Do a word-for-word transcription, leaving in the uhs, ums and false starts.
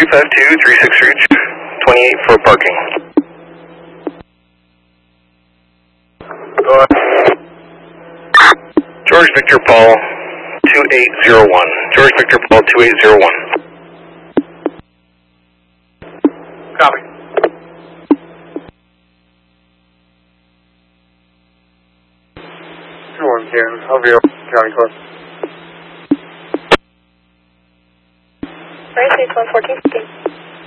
three five two, three six reach, twenty-eight for parking. Go ahead. George Victor Paul, two eight zero one. George Victor Paul, two eight zero one. Copy. two one ten, I'll be over County Court. Race one fourteen fifteen.